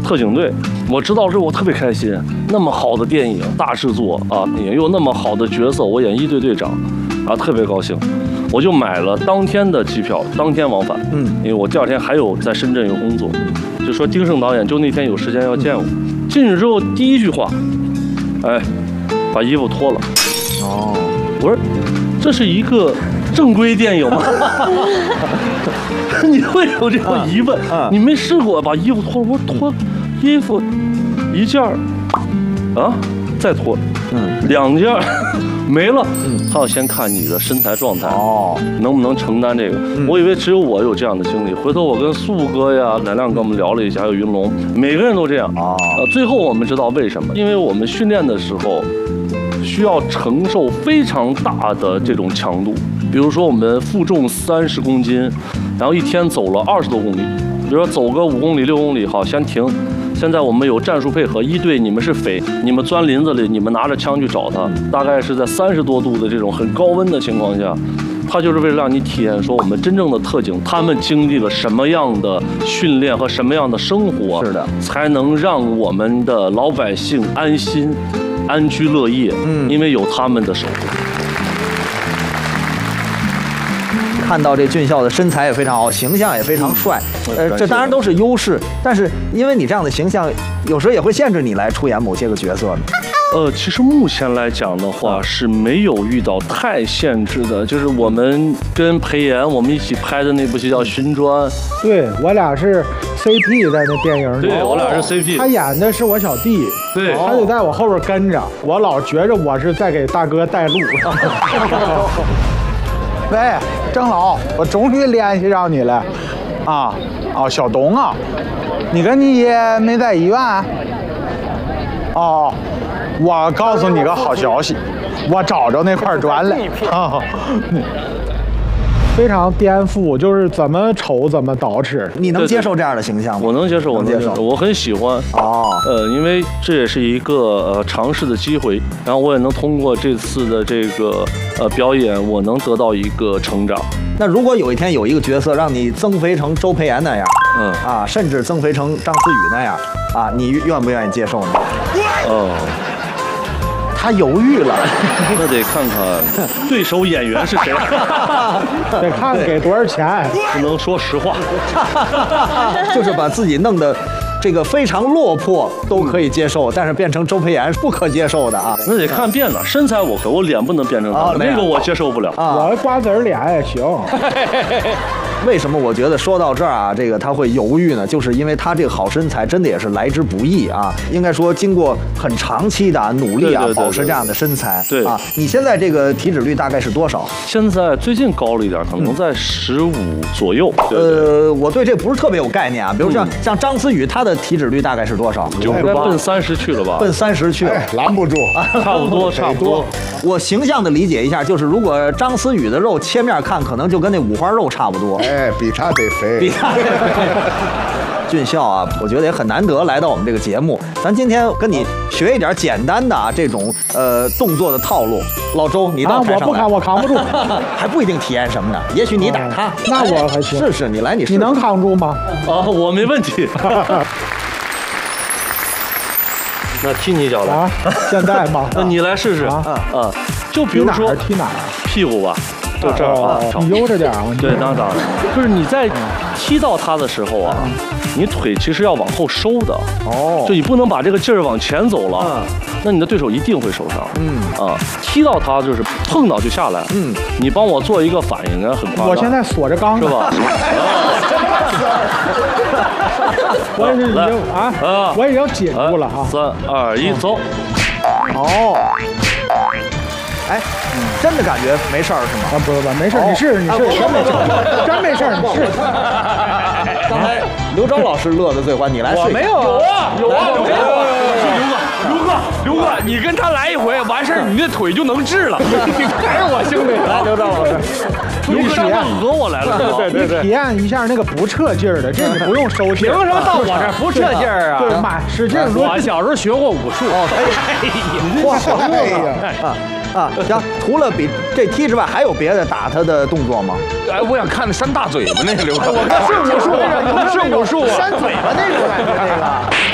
特警队。我知道之后我特别开心，那么好的电影大制作啊，也有那么好的角色，我演一队队长，啊，特别高兴。我就买了当天的机票，当天往返。因为我第二天还有在深圳有工作，就说丁晟导演就那天有时间要见我。进去之后第一句话，哎，把衣服脱了。哦，我说这是一个正规电影吗？你会有这种疑问？你没试过把衣服脱了？我说脱衣服一件儿，啊，再脱，两件儿。没了，他要先看你的身材状态，能不能承担这个。我以为只有我有这样的经历，回头我跟苏哥呀、乃亮跟我们聊了一下，还有云龙，每个人都这样啊。最后我们知道为什么，因为我们训练的时候需要承受非常大的这种强度，比如说我们负重30公斤，然后一天走了20多公里，比如说走个5公里、6公里，好，先停。现在我们有战术配合，一队你们是匪，你们钻林子里，你们拿着枪去找他，大概是在30多度的这种很高温的情况下，他就是为了让你体验说我们真正的特警他们经历了什么样的训练和什么样的生活，是的，才能让我们的老百姓安心、安居乐业。因为有他们的守护。 看到这俊孝的身材也非常好，形象也非常帅，这当然都是优势。但是因为你这样的形象，有时候也会限制你来出演某些个角色呢。 其实目前来讲的话是没有遇到太限制的，就是我们跟裴炎我们一起拍的那部戏叫《寻专》， 对我俩是 CP 在那电影里， 对我俩是 CP， 他演的是我小弟， 对， 他就在我后边跟着，我老觉着我是在给大哥带路。喂，郑老，我终于联系上你了，啊，哦，小东啊，你跟你爷没在医院？哦，我告诉你个好消息，我找着那块砖了，啊，非常颠覆，就是怎么丑怎么捯饬。 你能接受这样的形象吗？ 我能接受，我能接受，我很喜欢。因为这也是一个尝试的机会，然后我也能通过这次的这个表演，我能得到一个成长。 那如果有一天有一个角色让你增肥成周培炎那样，甚至增肥成张思宇那样，啊，你愿不愿意接受呢？他犹豫了， 那得看看对手演员是谁， 得看给多少钱， 不能说实话， 就是把自己弄得这个非常落魄都可以接受，但是变成周培炎不可接受的啊。 那得看变了，身材我可，我脸不能变成他，那个我接受不了。 我瓜子脸也行。 为什么我觉得说到这儿啊，这个他会犹豫呢？就是因为他这个好身材真的也是来之不易啊。应该说经过很长期的努力啊，保持这样的身材。 对啊， 你现在这个体脂率大概是多少？ 现在最近高了一点，可能在15左右。 我对这不是特别有概念啊。比如像张思宇，他的体脂率大概是多少 ？98，奔30去了吧？ 奔30去了， 拦不住， 差不多，差不多。 我形象的理解一下，就是如果张思宇的肉切面看，可能就跟那五花肉差不多。 哎，比他得肥， 比他得肥。俊孝啊，我觉得也很难得来到我们这个节目，咱今天跟你学一点简单的啊这种动作的套路。老周，你到台上来， 我扛不住， 还不一定体验什么呢？也许你打他， 那我还行。 试，你来，你试， 你能扛住吗？ 我没问题。那踢你一脚来啊？现在吗？ 那你来试试就比如说踢哪儿？ 屁股吧。就这儿啊， 你悠着点啊！ 对，当然，就是你在踢到他的时候啊，你腿其实要往后收的就你不能把这个劲儿往前走了，那你的对手一定会受伤。踢到他就是碰到就下来。你帮我做一个反应，很夸张。 我现在锁着钢是吧？ 我已经我已经紧住了啊 ！3、2、1，走！ 哎，真的感觉没事儿是吗？ 不，没事，你试，真没事，真没事，你试。 刚才刘钊老师乐得最欢，你来试。 我没有啊，有啊，刘哥，你跟他来一回，完事儿你那腿就能治了。你还是我兄弟。 来，刘钊老师， 你体验讹我来了， 对，体验一下那个不撤劲儿的，这个不用收劲。 凭什么到我这不撤劲儿啊？ 对，使劲。 我小时候学过武术。 行，除了比这踢之外，还有别的打他的动作吗？ 哎，我想看那扇大嘴巴那个刘钊。 是武术， 是武术， 扇嘴巴那个。